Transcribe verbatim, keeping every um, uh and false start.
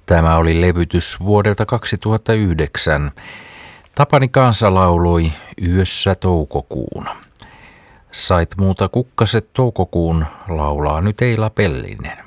Tämä oli levytys vuodelta kaksituhattayhdeksän. Tapani Kansa lauloi Yössä toukokuun. Sait muuta kukkaset toukokuun, laulaa nyt Eila Pellinen.